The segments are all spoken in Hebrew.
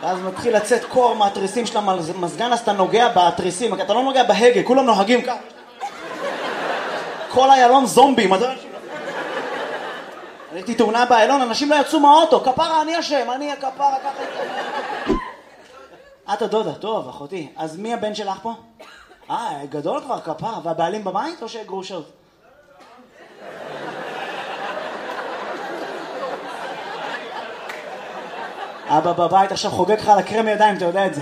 ואז מתחיל לצאת קור מהתריסים של המזגן, אז אתה נוגע בתריסים, אתה לא נוגע בהגה, כולם נוהגים ככה. כל איילון זומבים. הייתי תאונה באיילון, אנשים לא יצאו מהאוטו, כפרה אני אשם, אני הכפרה ככה. את הדודה, טוב אחותי, אז מי הבן שלך פה? גדול כבר כפרה, והבעלים בבית או שגרושות? אבא בבית עכשיו חוגג לך על הקרם ידיים, אתה יודע את זה.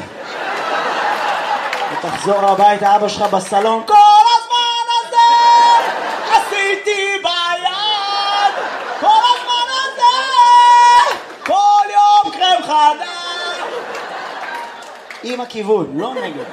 ותחזור הביתה, אבא שלך בסלון, כל הזמן הזה עשיתי ביד, כל הזמן הזה, כל יום קרם חדש. עם הכיוון, לא נגד.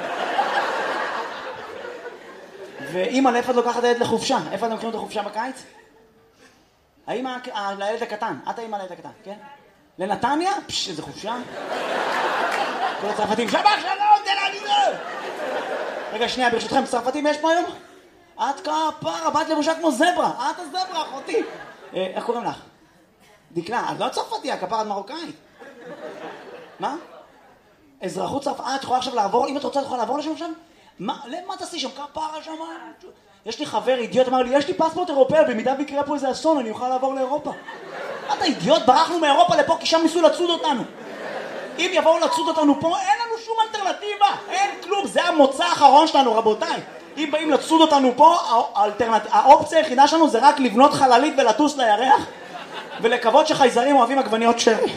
ואמא, לאיפה את לוקחת את הילד לחופשה? איפה אתם לוקחים את החופשה בקיץ? האמא לילד הקטן, את האמא לילד הקטן, כן? לנתניה? איזה חופשה. כל הצרפתים, שבח שלום, תל אביב. רגע, שנייה, ברשותכם, צרפתים יש פה היום? את כפרה, באת לבושה כמו זברה. את הזברה, אחותי. איך קוראים לך? דקלה, את לא צרפתיה, כפרה, את מרוקאית. מה? אזרחות צרפת. את יכולה עכשיו לעבור, אם את רוצה, את יכולה לעבור לשם שם? למה תעשי שם? כפרה שם? יש לי חבר אידיוט, אמר לי, יש לי פספורט אירופאי, במידה ויקרה פה איזה אסון, אני אוכל לעבור לאירופה. אתה אידיוט, ברחנו מאירופה לפה, כי שם ניסו לצוד אותנו. אם יבואו לצוד אותנו פה, אין לנו שום אלטרנטיבה. אין כלום, זה המוצא האחרון שלנו, רבותיי. אם באים לצוד אותנו פה, האופציה היחידה שלנו זה רק לבנות חללית ולטוס לירח, ולקוות שחייזרים אוהבים עגבניות שרי.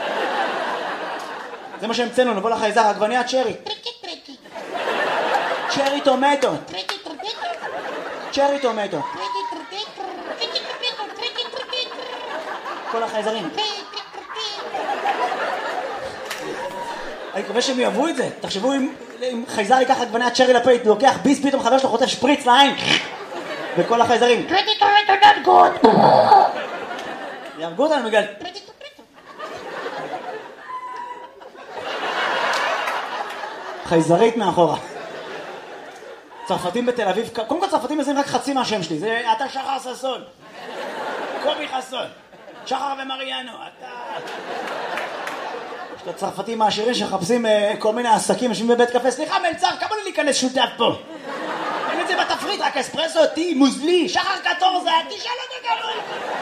זה מה שהמצאנו, נבוא לחייזר, עגבניית שרי. צ'רי טומטו. צ'רי טומטו. כל החייזרים. אני מקווה שהם יאהבו את זה. תחשבו אם חייזר ייקח עגבניית שרי לפייט, לוקח ביס, פתאום חבר שלו חוטף שפריץ לעין. וכל החייזרים. יהרגו אותנו בגלל... חייזרית מאחורה. צרפתים בתל אביב, קודם כל צרפתים מזים רק חצי מהשם שלי, זה אתה שחר ססון, קובי חסון, שחר ומריאנו, אתה... יש את הצרפתים העשירים שחפשים כל מיני עסקים, יושבים בבית קפה, סליחה מלצר, כמה לי להיכנס שותף פה? אין את זה בתפריט, רק אספרסו, טי, מוזלי, שחר קטור זה, תשאל אותו כמה...